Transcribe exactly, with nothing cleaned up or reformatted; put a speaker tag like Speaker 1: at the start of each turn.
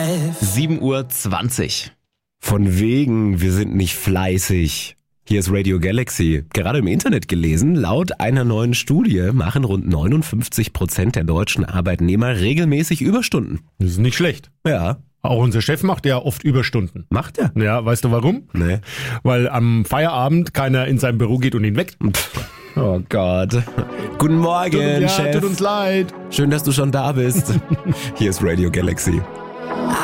Speaker 1: sieben Uhr zwanzig.
Speaker 2: Von wegen, wir sind nicht fleißig. Hier ist Radio Galaxy. Gerade im Internet gelesen, laut einer neuen Studie machen rund neunundfünfzig Prozent der deutschen Arbeitnehmer regelmäßig Überstunden.
Speaker 3: Das ist nicht schlecht.
Speaker 2: Ja.
Speaker 3: Auch unser Chef macht ja oft Überstunden.
Speaker 2: Macht er?
Speaker 3: Ja, weißt du warum?
Speaker 2: Nee.
Speaker 3: Weil am Feierabend keiner in sein Büro geht und ihn weckt.
Speaker 2: Oh Gott. Guten Morgen,
Speaker 3: Tut, ja,
Speaker 2: Chef.
Speaker 3: tut uns leid.
Speaker 2: Schön, dass du schon da bist. Hier ist Radio Galaxy.